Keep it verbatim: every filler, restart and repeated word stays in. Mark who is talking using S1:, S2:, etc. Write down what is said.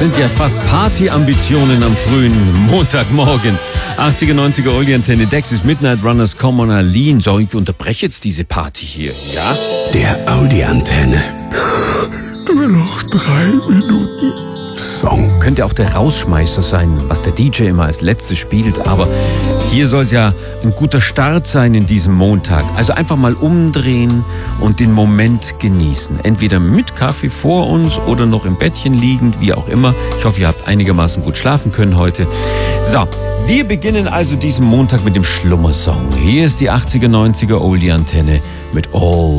S1: Sind ja fast Party-Ambitionen am frühen Montagmorgen. achtziger, neunziger Oldie-Antenne, Dexys Midnight Runners, Common Aline. So, ich unterbreche jetzt diese Party hier, ja?
S2: Der Oldie-Antenne. Nur noch drei Minuten Song.
S1: Könnte auch der Rausschmeißer sein, was der D J immer als letztes spielt. Aber hier soll es ja ein guter Start sein in diesem Montag. Also einfach mal umdrehen und den Moment genießen. Entweder mit Kaffee vor uns oder noch im Bettchen liegend, wie auch immer. Ich hoffe, ihr habt einigermaßen gut schlafen können heute. So, wir beginnen also diesen Montag mit dem Schlummersong. Hier ist die achtziger, neunziger Oldie-Antenne mit All